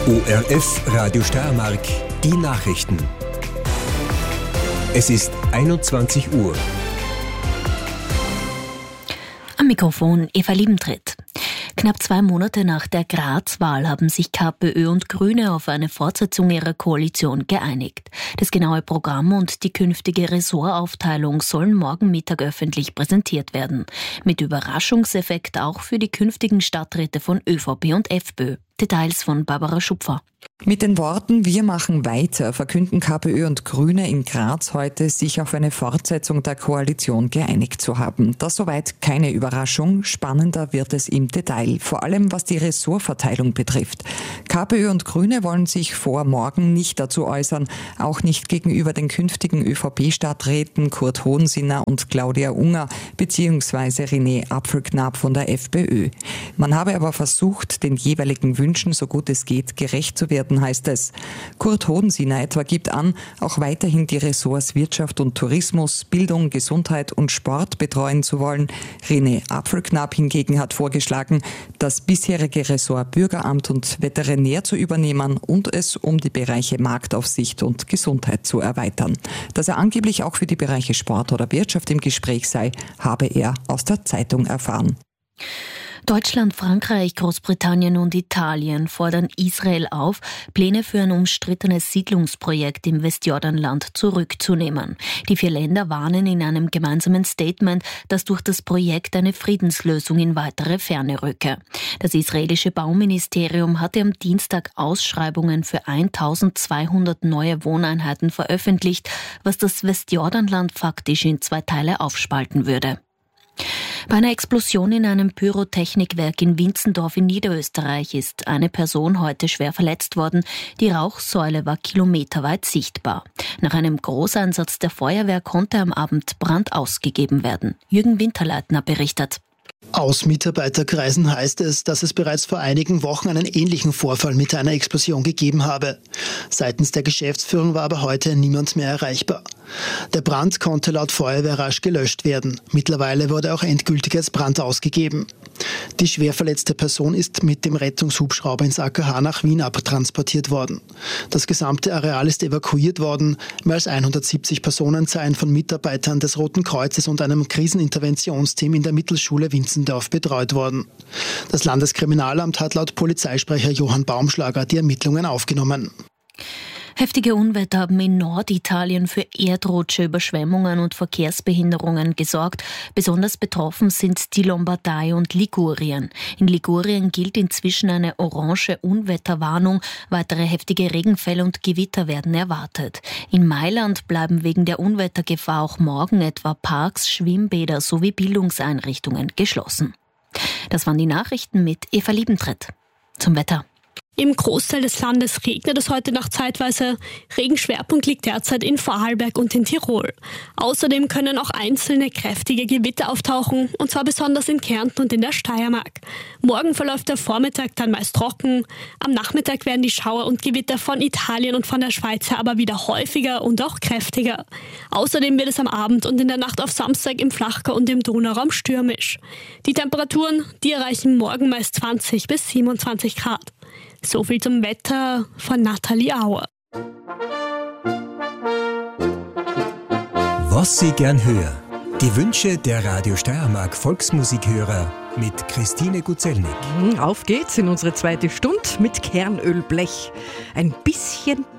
ORF Radio Steiermark, die Nachrichten. Es ist 21 Uhr. Am Mikrofon Eva Liebentritt. Knapp 2 Monate nach der Graz-Wahl haben sich KPÖ und Grüne auf eine Fortsetzung ihrer Koalition geeinigt. Das genaue Programm und die künftige Ressortaufteilung sollen morgen Mittag öffentlich präsentiert werden. Mit Überraschungseffekt auch für die künftigen Stadträte von ÖVP und FPÖ. Details von Barbara Schupfer. Mit den Worten „Wir machen weiter" verkünden KPÖ und Grüne in Graz heute, sich auf eine Fortsetzung der Koalition geeinigt zu haben. Das soweit keine Überraschung. Spannender wird es im Detail, vor allem was die Ressortverteilung betrifft. KPÖ und Grüne wollen sich vor morgen nicht dazu äußern, auch nicht gegenüber den künftigen ÖVP-Stadträten Kurt Hohensinner und Claudia Unger bzw. René Apfelknapp von der FPÖ. Man habe aber versucht, den jeweiligen Wünschen so gut es geht gerecht zu werden, heißt es. Kurt Hohensinner etwa gibt an, auch weiterhin die Ressorts Wirtschaft und Tourismus, Bildung, Gesundheit und Sport betreuen zu wollen. René Apfelknapp hingegen hat vorgeschlagen, das bisherige Ressort Bürgeramt und Veterinär zu übernehmen und es um die Bereiche Marktaufsicht und Gesundheit zu erweitern. Dass er angeblich auch für die Bereiche Sport oder Wirtschaft im Gespräch sei, habe er aus der Zeitung erfahren. Deutschland, Frankreich, Großbritannien und Italien fordern Israel auf, Pläne für ein umstrittenes Siedlungsprojekt im Westjordanland zurückzunehmen. Die 4 Länder warnen in einem gemeinsamen Statement, dass durch das Projekt eine Friedenslösung in weitere Ferne rücke. Das israelische Bauministerium hatte am Dienstag Ausschreibungen für 1200 neue Wohneinheiten veröffentlicht, was das Westjordanland faktisch in 2 Teile aufspalten würde. Bei einer Explosion in einem Pyrotechnikwerk in Winzendorf in Niederösterreich ist eine Person heute schwer verletzt worden. Die Rauchsäule war kilometerweit sichtbar. Nach einem Großeinsatz der Feuerwehr konnte am Abend Brand ausgegeben werden. Jürgen Winterleitner berichtet. Aus Mitarbeiterkreisen heißt es, dass es bereits vor einigen Wochen einen ähnlichen Vorfall mit einer Explosion gegeben habe. Seitens der Geschäftsführung war aber heute niemand mehr erreichbar. Der Brand konnte laut Feuerwehr rasch gelöscht werden. Mittlerweile wurde auch endgültig als Brand ausgegeben. Die schwer verletzte Person ist mit dem Rettungshubschrauber ins AKH nach Wien abtransportiert worden. Das gesamte Areal ist evakuiert worden. Mehr als 170 Personen seien von Mitarbeitern des Roten Kreuzes und einem Kriseninterventionsteam in der Mittelschule Winzendorf betreut worden. Das Landeskriminalamt hat laut Polizeisprecher Johann Baumschlager die Ermittlungen aufgenommen. Heftige Unwetter haben in Norditalien für Erdrutsche, Überschwemmungen und Verkehrsbehinderungen gesorgt. Besonders betroffen sind die Lombardei und Ligurien. In Ligurien gilt inzwischen eine orange Unwetterwarnung. Weitere heftige Regenfälle und Gewitter werden erwartet. In Mailand bleiben wegen der Unwettergefahr auch morgen etwa Parks, Schwimmbäder sowie Bildungseinrichtungen geschlossen. Das waren die Nachrichten mit Eva Liebentritt. Zum Wetter. Im Großteil des Landes regnet es heute Nacht zeitweise. Regenschwerpunkt liegt derzeit in Vorarlberg und in Tirol. Außerdem können auch einzelne kräftige Gewitter auftauchen, und zwar besonders in Kärnten und in der Steiermark. Morgen verläuft der Vormittag dann meist trocken. Am Nachmittag werden die Schauer und Gewitter von Italien und von der Schweiz her aber wieder häufiger und auch kräftiger. Außerdem wird es am Abend und in der Nacht auf Samstag im Flachgau und im Donauraum stürmisch. Die Temperaturen, die erreichen morgen meist 20 bis 27 Grad. So viel zum Wetter von Nathalie Auer. Was Sie gern hören. Die Wünsche der Radio Steiermark Volksmusikhörer mit Christine Guzelnik. Auf geht's in unsere 2. Stunde mit Kernölblech. Ein bisschen